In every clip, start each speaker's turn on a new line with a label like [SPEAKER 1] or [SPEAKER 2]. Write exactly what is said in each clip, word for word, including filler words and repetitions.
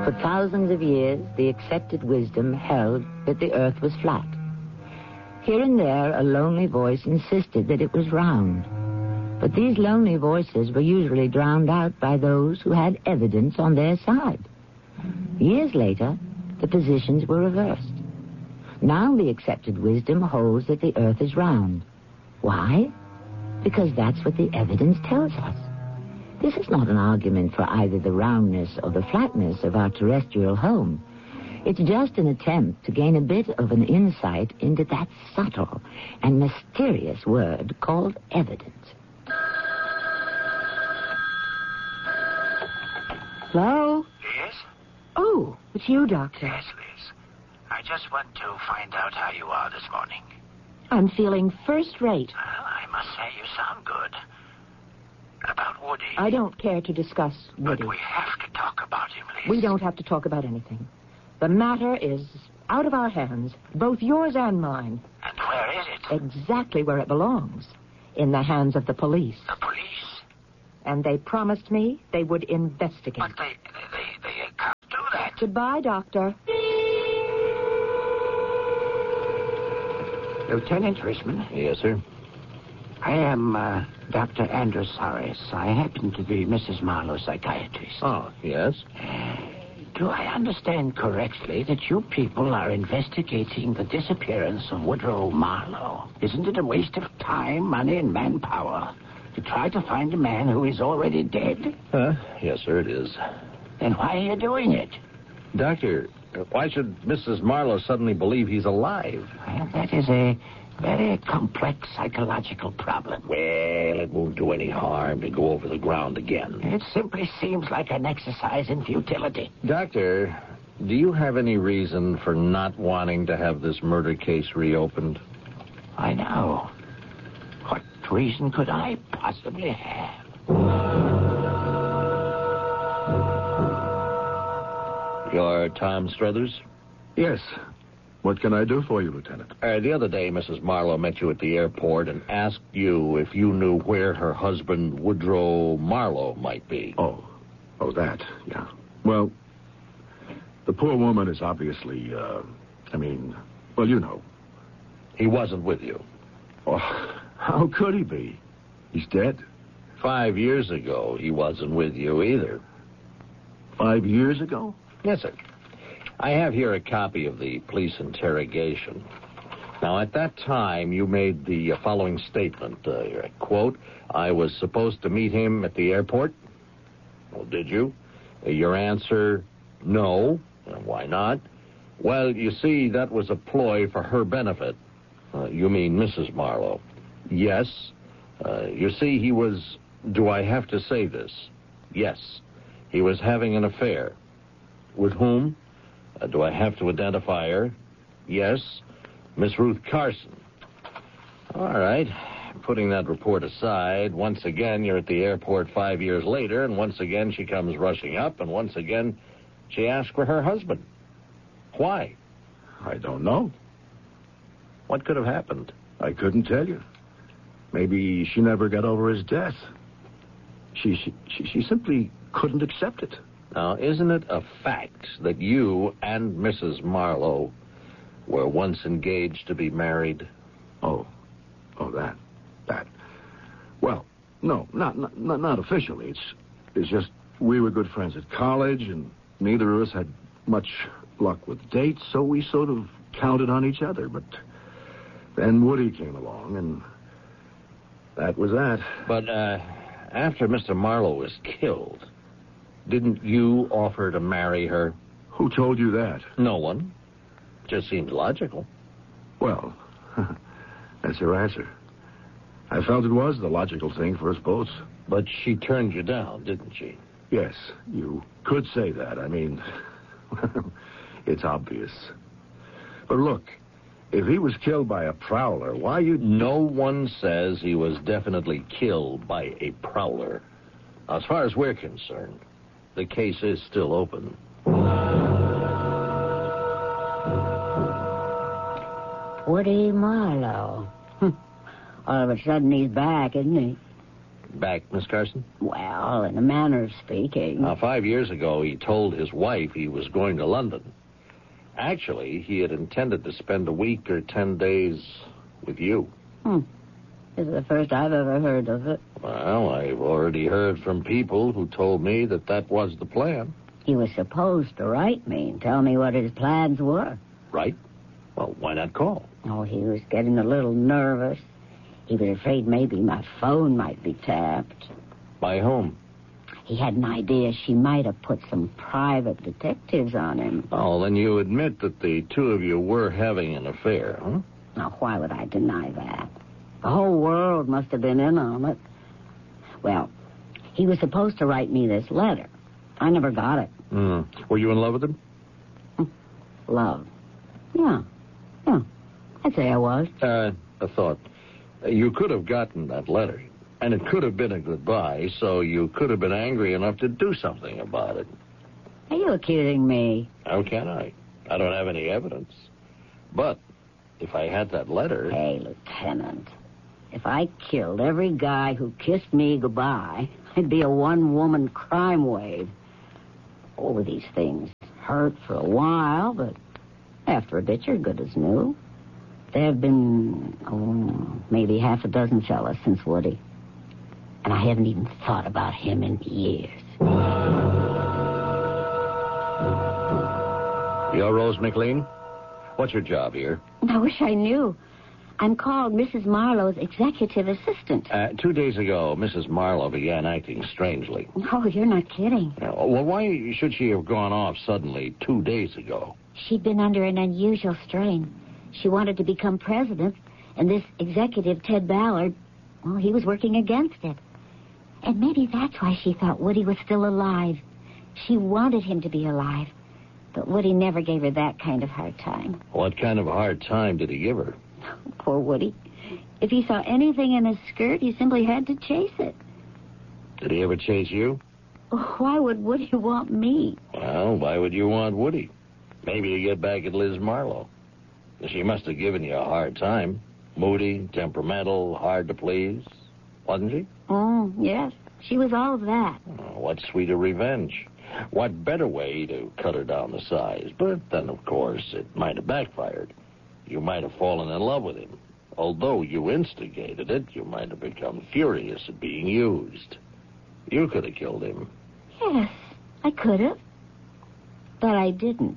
[SPEAKER 1] For thousands of years, the accepted wisdom held that the earth was flat. Here and there, a lonely voice insisted that it was round. But these lonely voices were usually drowned out by those who had evidence on their side. Years later, the positions were reversed. Now the accepted wisdom holds that the earth is round. Why? Because that's what the evidence tells us. This is not an argument for either the roundness or the flatness of our terrestrial home. It's just an attempt to gain a bit of an insight into that subtle and mysterious word called evidence.
[SPEAKER 2] Hello?
[SPEAKER 3] Yes?
[SPEAKER 2] Oh, it's you, Doctor.
[SPEAKER 3] Yes, Liz. I just want to find out how you are this morning.
[SPEAKER 2] I'm feeling first rate.
[SPEAKER 3] Well, I must say you sound good. About Woody.
[SPEAKER 2] I don't care to discuss Woody.
[SPEAKER 3] But we have to talk about him, Liz.
[SPEAKER 2] We don't have to talk about anything. The matter is out of our hands, both yours and mine.
[SPEAKER 3] And where is it?
[SPEAKER 2] Exactly where it belongs. In the hands of the police.
[SPEAKER 3] The police?
[SPEAKER 2] And they promised me they would investigate.
[SPEAKER 3] But they, they, they can't do that.
[SPEAKER 2] Goodbye, Doctor.
[SPEAKER 3] Lieutenant Richmond?
[SPEAKER 4] Yes, sir?
[SPEAKER 3] I am uh, Doctor Andrew Soros. I happen to be Missus Marlowe's psychiatrist.
[SPEAKER 4] Oh, yes?
[SPEAKER 3] Uh, do I understand correctly that you people are investigating the disappearance of Woodrow Marlowe? Isn't it a waste of time, money, and manpower to try to find a man who is already dead?
[SPEAKER 4] Uh, yes, sir, it is.
[SPEAKER 3] Then why are you doing it?
[SPEAKER 4] Doctor, why should Missus Marlowe suddenly believe he's alive?
[SPEAKER 3] Well, that is a very complex psychological problem.
[SPEAKER 4] Well, it won't do any harm to go over the ground again.
[SPEAKER 3] It simply seems like an exercise in futility.
[SPEAKER 4] Doctor, do you have any reason for not wanting to have this murder case reopened?
[SPEAKER 3] I know. What reason could I possibly have?
[SPEAKER 4] You're Tom Struthers?
[SPEAKER 5] Yes. What can I do for you, Lieutenant?
[SPEAKER 4] Uh, the other day, Missus Marlowe met you at the airport and asked you if you knew where her husband, Woodrow Marlowe, might be.
[SPEAKER 5] Oh. Oh, that, yeah. Well, the poor woman is obviously, uh, I mean, well, you know.
[SPEAKER 4] He wasn't with you.
[SPEAKER 5] Oh, how could he be? He's dead.
[SPEAKER 4] Five years ago, he wasn't with you either.
[SPEAKER 5] Five years ago?
[SPEAKER 4] Yes, sir. I have here a copy of the police interrogation. Now, at that time, you made the uh, following statement, uh, quote, I was supposed to meet him at the airport. Well, did you? Uh, your answer, no. Uh, why not? Well, you see, that was a ploy for her benefit. Uh, you mean Missus Marlowe. Yes. Uh, you see, he was, do I have to say this? Yes. He was having an affair. With whom? Uh, do I have to identify her? Yes. Miss Ruth Carson. All right. Putting that report aside, once again, you're at the airport five years later, and once again she comes rushing up, and once again she asks for her husband. Why?
[SPEAKER 5] I don't know.
[SPEAKER 4] What could have happened?
[SPEAKER 5] I couldn't tell you. Maybe she never got over his death. She, she, she, she simply couldn't accept it.
[SPEAKER 4] Now, isn't it a fact that you and Missus Marlowe were once engaged to be married?
[SPEAKER 5] Oh, oh, that, that. Well, no, not not not, not officially. It's it's just we were good friends at college, and neither of us had much luck with dates, so we sort of counted on each other. But then Woody came along, and that was that.
[SPEAKER 4] But uh, after Mister Marlowe was killed, didn't you offer to marry her?
[SPEAKER 5] Who told you that?
[SPEAKER 4] No one. Just seems logical.
[SPEAKER 5] Well, that's her answer. I felt it was the logical thing for us both.
[SPEAKER 4] But she turned you down, didn't she?
[SPEAKER 5] Yes, you could say that. I mean, it's obvious. But look, if he was killed by a prowler, why you...
[SPEAKER 4] No one says he was definitely killed by a prowler. As far as we're concerned, the case is still open.
[SPEAKER 1] Woody Marlowe. All of a sudden he's back, isn't he?
[SPEAKER 4] back, Miss Carson?
[SPEAKER 1] Well, in a manner of speaking.
[SPEAKER 4] Now, five years ago, he told his wife he was going to London. Actually, he had intended to spend a week or ten days with you.
[SPEAKER 1] Hmm. This is the first I've ever heard of it.
[SPEAKER 4] Well, I've already heard from people who told me that that was the plan.
[SPEAKER 1] He was supposed to write me and tell me what his plans were.
[SPEAKER 4] Right? Well, why not call?
[SPEAKER 1] Oh, he was getting a little nervous. He was afraid maybe my phone might be tapped.
[SPEAKER 4] By whom?
[SPEAKER 1] He had an idea she might have put some private detectives on him.
[SPEAKER 4] Oh, then you admit that the two of you were having an affair, huh?
[SPEAKER 1] Now, why would I deny that? The whole world must have been in on it. Well, he was supposed to write me this letter. I never got it.
[SPEAKER 4] Mm. Were you in love with him?
[SPEAKER 1] Love. Yeah. Yeah. I'd say I was.
[SPEAKER 4] Uh, a thought. You could have gotten that letter, and it could have been a goodbye, so you could have been angry enough to do something about it.
[SPEAKER 1] Are you accusing me?
[SPEAKER 4] How can I? I don't have any evidence. But if I had that letter...
[SPEAKER 1] Hey, Lieutenant, if I killed every guy who kissed me goodbye, I'd be a one-woman crime wave. All of these things hurt for a while, but after a bit, you're good as new. There have been, oh, maybe half a dozen fellas since Woody. And I haven't even thought about him in years.
[SPEAKER 4] You're Rose McLean? What's your job here?
[SPEAKER 1] I wish I knew. I'm called Missus Marlowe's executive assistant.
[SPEAKER 4] Uh, two days ago, Missus Marlowe began acting strangely.
[SPEAKER 1] Oh, you're not kidding.
[SPEAKER 4] Uh, well, why should she have gone off suddenly two days ago?
[SPEAKER 1] She'd been under an unusual strain. She wanted to become president, and this executive, Ted Ballard, well, he was working against it. And maybe that's why she thought Woody was still alive. She wanted him to be alive, but Woody never gave her that kind of hard time.
[SPEAKER 4] What kind of a hard time did he give her?
[SPEAKER 1] Poor Woody. If he saw anything in his skirt, he simply had to chase it.
[SPEAKER 4] Did he ever chase you?
[SPEAKER 1] Why would Woody want me?
[SPEAKER 4] Well, why would you want Woody? Maybe to get back at Liz Marlowe. She must have given you a hard time. Moody, temperamental, hard to please. Wasn't she?
[SPEAKER 1] Oh, yes. She was all of that.
[SPEAKER 4] Oh, what sweeter revenge? What better way to cut her down to size? But then, of course, it might have backfired. You might have fallen in love with him. Although you instigated it, you might have become furious at being used. You could have killed him.
[SPEAKER 1] Yes, I could have. But I didn't.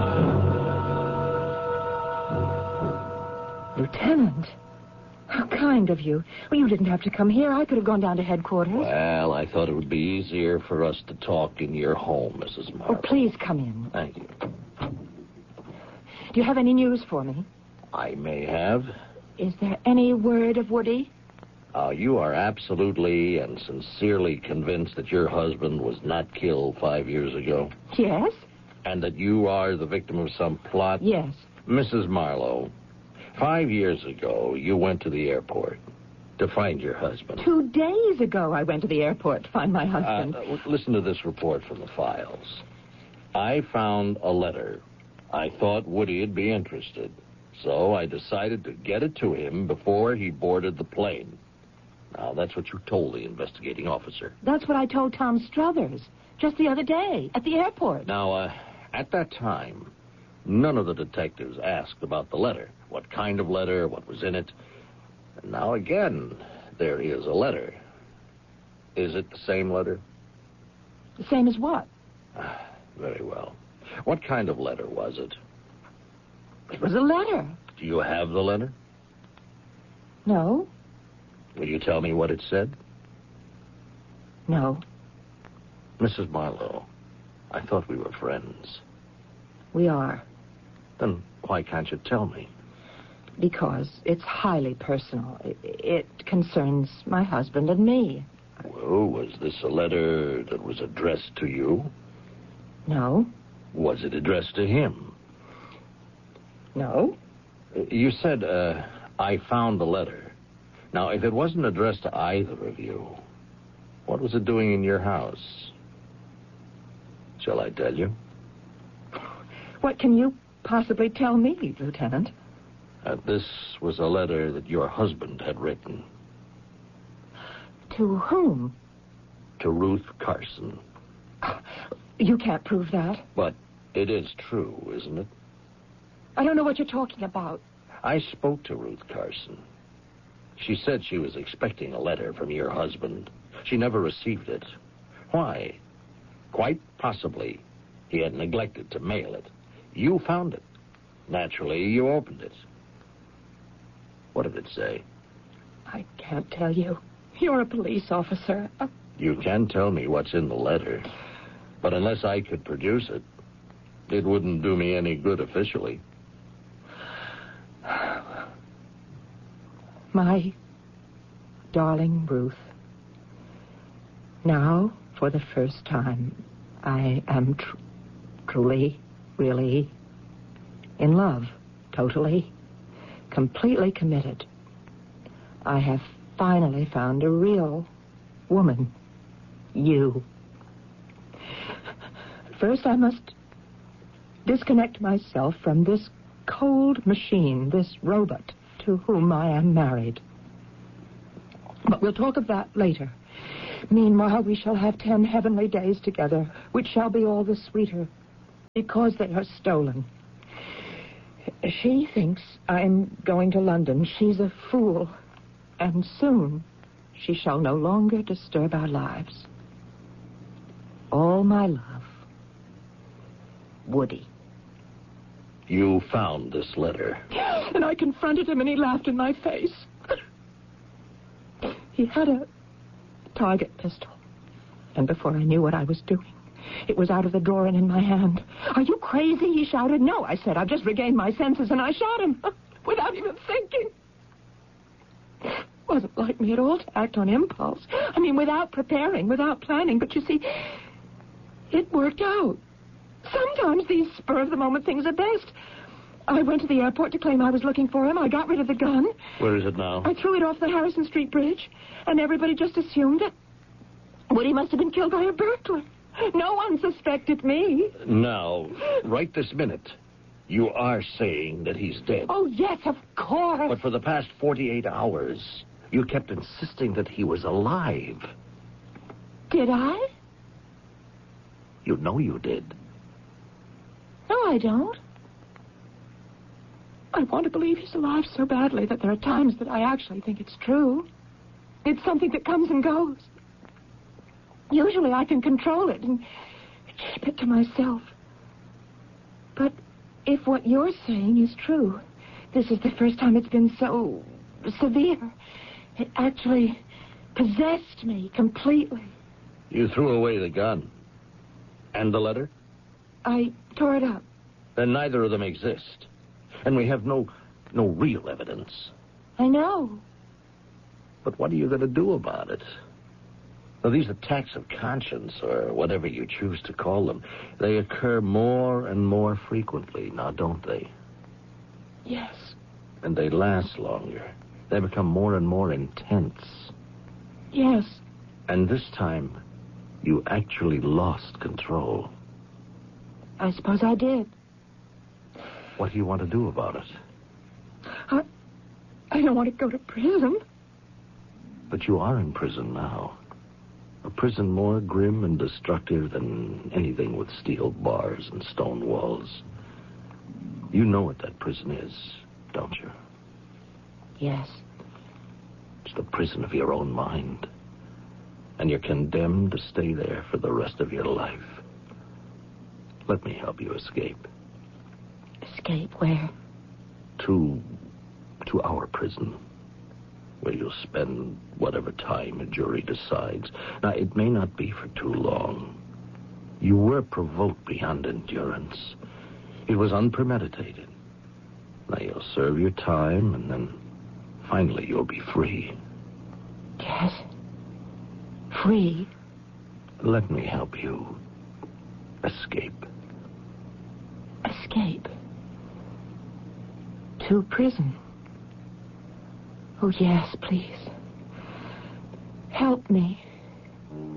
[SPEAKER 2] Lieutenant, how kind of you. Well, you didn't have to come here. I could have gone down to headquarters.
[SPEAKER 4] Well, I thought it would be easier for us to talk in your home, Missus Marlowe.
[SPEAKER 2] Oh, please come in.
[SPEAKER 4] Thank you.
[SPEAKER 2] Do you have any news for me?
[SPEAKER 4] I may have.
[SPEAKER 2] Is there any word of Woody?
[SPEAKER 4] Uh, you are absolutely and sincerely convinced that your husband was not killed five years ago?
[SPEAKER 2] Yes.
[SPEAKER 4] And that you are the victim of some plot?
[SPEAKER 2] Yes.
[SPEAKER 4] Missus Marlowe, five years ago, you went to the airport to find your husband.
[SPEAKER 2] Two days ago, I went to the airport to find my husband.
[SPEAKER 4] Uh, listen to this report from the files. I found a letter. I thought Woody'd be interested, so I decided to get it to him before he boarded the plane. Now, that's what you told the investigating officer.
[SPEAKER 2] That's what I told Tom Struthers just the other day at the airport.
[SPEAKER 4] Now, uh, at that time, none of the detectives asked about the letter. What kind of letter, what was in it. And now again, there is a letter. Is it the same letter?
[SPEAKER 2] The same as what?
[SPEAKER 4] Ah, very well. What kind of letter was it?
[SPEAKER 2] It was a letter.
[SPEAKER 4] Do you have the letter?
[SPEAKER 2] No.
[SPEAKER 4] Will you tell me what it said?
[SPEAKER 2] No.
[SPEAKER 4] Missus Marlowe, I thought we were friends.
[SPEAKER 2] We are.
[SPEAKER 4] Then why can't you tell me?
[SPEAKER 2] Because it's highly personal. It, it concerns my husband and me.
[SPEAKER 4] Well, was this a letter that was addressed to you?
[SPEAKER 2] No.
[SPEAKER 4] Was it addressed to him?
[SPEAKER 2] No.
[SPEAKER 4] You said, uh, I found the letter. Now, if it wasn't addressed to either of you, what was it doing in your house? Shall I tell you?
[SPEAKER 2] What can you possibly tell me, Lieutenant?
[SPEAKER 4] Uh, this was a letter that your husband had written.
[SPEAKER 2] To whom?
[SPEAKER 4] To Ruth Carson.
[SPEAKER 2] You can't prove that.
[SPEAKER 4] But it is true, isn't it?
[SPEAKER 2] I don't know what you're talking about.
[SPEAKER 4] I spoke to Ruth Carson. She said she was expecting a letter from your husband. She never received it. Why? Quite possibly he had neglected to mail it. You found it. Naturally, you opened it. What did it say?
[SPEAKER 2] I can't tell you. You're a police officer. Uh,
[SPEAKER 4] You can tell me what's in the letter. But unless I could produce it, it wouldn't do me any good officially.
[SPEAKER 2] My darling Ruth, now, for the first time, I am tr- truly, really in love, totally, completely committed. I have finally found a real woman, you. First, I must disconnect myself from this cold machine, this robot to whom I am married. But we'll talk of that later. Meanwhile, we shall have ten heavenly days together, which shall be all the sweeter because they are stolen. She thinks I'm going to London. She's a fool. And soon she shall no longer disturb our lives. All my love, Woody.
[SPEAKER 4] You found this letter.
[SPEAKER 2] And I confronted him, and he laughed in my face. He had a target pistol. And before I knew what I was doing, it was out of the drawer and in my hand. Are you crazy? He shouted. No, I said. I've just regained my senses, and I shot him without even thinking. It wasn't like me at all to act on impulse. I mean, without preparing, without planning. But you see, it worked out. Sometimes these spur-of-the-moment things are best. I went to the airport to claim I was looking for him. I got rid of the gun.
[SPEAKER 4] Where is it now?
[SPEAKER 2] I threw it off the Harrison Street Bridge, and everybody just assumed that Woody must have been killed by a burglar. No one suspected me.
[SPEAKER 4] Now, right this minute, you are saying that he's dead.
[SPEAKER 2] Oh, yes, of course.
[SPEAKER 4] But for the past forty-eight hours, you kept insisting that he was alive.
[SPEAKER 2] Did I?
[SPEAKER 4] You know you did.
[SPEAKER 2] No, I don't. I want to believe he's alive so badly that there are times that I actually think it's true. It's something that comes and goes. Usually I can control it and keep it to myself. But if what you're saying is true, this is the first time it's been so severe. It actually possessed me completely.
[SPEAKER 4] You threw away the gun. And the letter?
[SPEAKER 2] I tore it up.
[SPEAKER 4] Then neither of them exist. And we have no no real evidence.
[SPEAKER 2] I know.
[SPEAKER 4] But what are you going to do about it? Now, these attacks of conscience, or whatever you choose to call them, they occur more and more frequently, now don't they?
[SPEAKER 2] Yes.
[SPEAKER 4] And they last longer. They become more and more intense.
[SPEAKER 2] Yes.
[SPEAKER 4] And this time, you actually lost control.
[SPEAKER 2] I suppose I did.
[SPEAKER 4] What do you want to do about it?
[SPEAKER 2] I, I don't want to go to prison.
[SPEAKER 4] But you are in prison now. A prison more grim and destructive than anything with steel bars and stone walls. You know what that prison is, don't you?
[SPEAKER 2] Yes.
[SPEAKER 4] It's the prison of your own mind. And you're condemned to stay there for the rest of your life. Let me help you escape.
[SPEAKER 2] Escape where?
[SPEAKER 4] To... to our prison. Where you'll spend whatever time a jury decides. Now, it may not be for too long. You were provoked beyond endurance. It was unpremeditated. Now, you'll serve your time, and then finally you'll be free.
[SPEAKER 2] Yes. Free?
[SPEAKER 4] Let me help you escape.
[SPEAKER 2] Escape? To prison? Oh, yes, please. Help me.